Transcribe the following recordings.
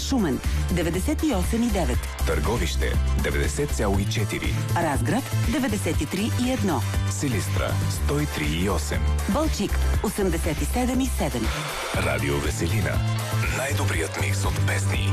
Шумен 98,9, Търговище 90,4, Разград 93,1, Силистра 103,8, Балчик 87,7. Радио Веселина. Най-добрият микс от песни.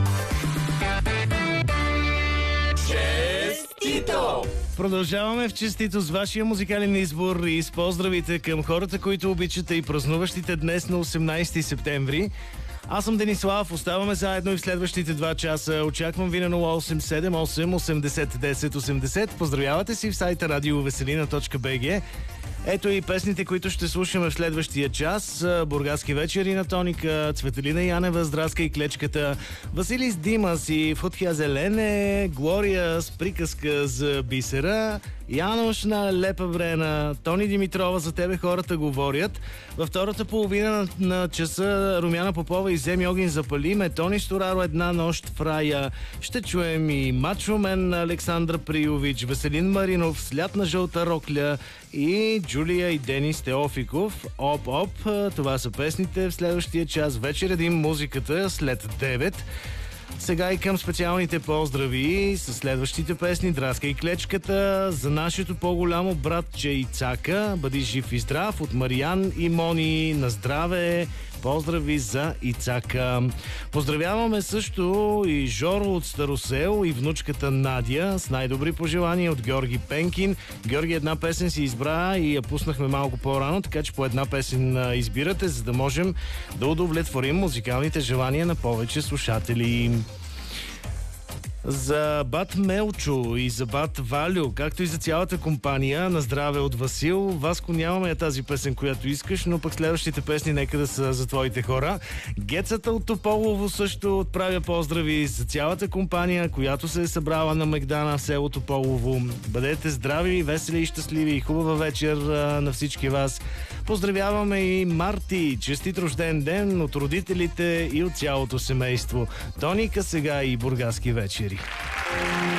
Честито! Продължаваме в честито с вашия музикален избор и с поздравите към хората, които обичате и празнуващите днес на 18 септември. Аз съм Денислав, оставаме заедно и в следващите 2 часа. Очаквам ви на 0878 80 10 80. Поздравявате си в сайта radioveselina.bg. Ето и песните, които ще слушаме в следващия час. Бургаски вечери на Тоника, Цветелина Янева, Здравска и клечката, Василис Димас и Футхия Зелене, Глория с приказка за бисера, Янош на Лепа Брена, Тони Димитрова, За тебе хората говорят. Във втората половина на часа Румяна Попова и Земи Огин запали ме, Тони Стораро Една нощ в рая. Ще чуем и Мачо Мен на Александър Приович, Веселин Маринов, Слят на жълта рокля и Джулия и Денис Теофиков. Оп. Това са песните в следващия час. Вече редим музиката след 9. Сега и към специалните поздрави с следващите песни. Драска и клечката, за нашето по-голямо братче Ицака. Бъди жив и здрав от Мариан и Мони. На здраве! Поздрави за Ицака. Поздравяваме също и Жоро от Старосел и внучката Надя с най-добри пожелания от Георги Пенкин. Георги една песен си избра и я пуснахме малко по-рано, така че по една песен избирате, за да можем да удовлетворим музикалните желания на повече слушатели. За бат Мелчо и за бат Валю, както и за цялата компания, на здраве от Васил. Васко, нямаме тази песен, която искаш, но пък следващите песни нека да са за твоите хора. Гецата от Тополово също отправя поздрави за цялата компания, която се е събрала на Мегдана в село Тополово. Бъдете здрави, весели и щастливи и хубава вечер на всички вас. Поздравяваме и Марти, честит рожден ден от родителите и от цялото семейство. Тоника сега и бургаски вечери.